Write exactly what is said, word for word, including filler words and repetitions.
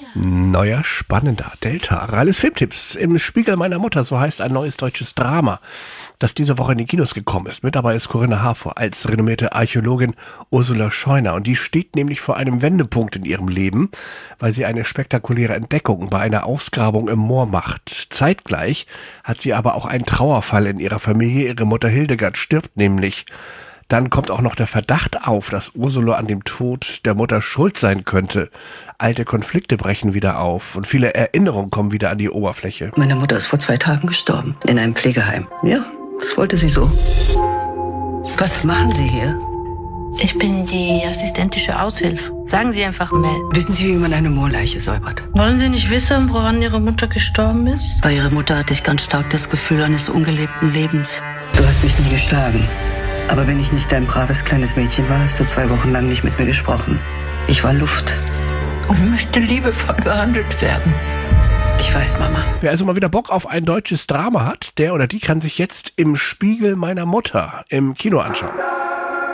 Neuer, spannender Delta. Ralles Filmtipps im Spiegel meiner Mutter, so heißt ein neues deutsches Drama, das diese Woche in die Kinos gekommen ist. Mit dabei ist Corinna Harfouch als renommierte Archäologin Ursula Scheuner. Und die steht nämlich vor einem Wendepunkt in ihrem Leben, weil sie eine spektakuläre Entdeckung bei einer Ausgrabung im Moor macht. Zeitgleich hat sie aber auch einen Trauerfall in ihrer Familie. Ihre Mutter Hildegard stirbt nämlich. Dann kommt auch noch der Verdacht auf, dass Ursula an dem Tod der Mutter schuld sein könnte. Alte Konflikte brechen wieder auf und viele Erinnerungen kommen wieder an die Oberfläche. Meine Mutter ist vor zwei Tagen gestorben, in einem Pflegeheim. Ja, das wollte sie so. Was machen Sie hier? Ich bin die assistentische Aushilfe. Sagen Sie einfach Mel. Wissen Sie, wie man eine Moorleiche säubert? Wollen Sie nicht wissen, woran Ihre Mutter gestorben ist? Bei Ihrer Mutter hatte ich ganz stark das Gefühl eines ungelebten Lebens. Du hast mich nie geschlagen. Aber wenn ich nicht dein braves kleines Mädchen war, hast du zwei Wochen lang nicht mit mir gesprochen. Ich war Luft. Und möchte liebevoll behandelt werden. Ich weiß, Mama. Wer also mal wieder Bock auf ein deutsches Drama hat, der oder die kann sich jetzt im Spiegel meiner Mutter im Kino anschauen.